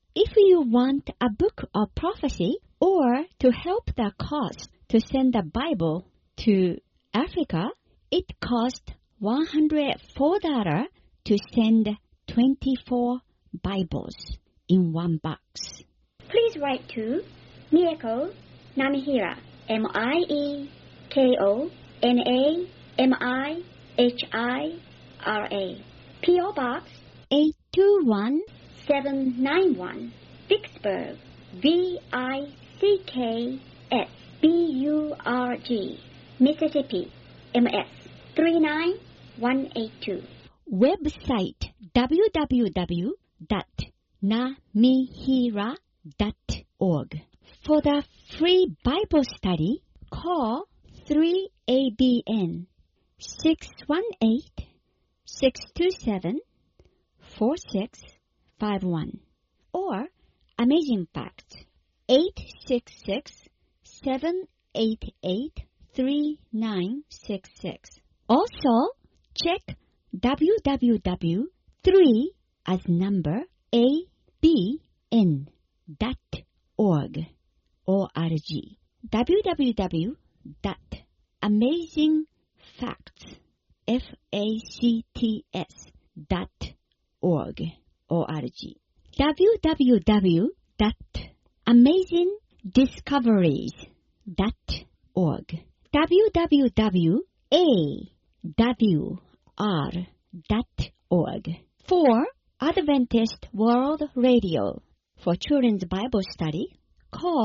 If you want a book of prophecy or to help the cause to send the Bible to Africa, it costs $104 to send 24 Bibles in one box. Please write to Mieko Namihira, MIEKO NAMIHIRA, P.O. Box 821 791, Vicksburg, VICKSBURG, Mississippi, MS 39182. Website www.namihira.org. For the free Bible study, call 3ABN 618-627-4651 or Amazing Facts 866-788-3966. Also, check www.3 as number abn.org www.amazingfacts.org www.amazingdiscoveries.org www.awr.org For Adventist World Radio. For Children's Bible Study, call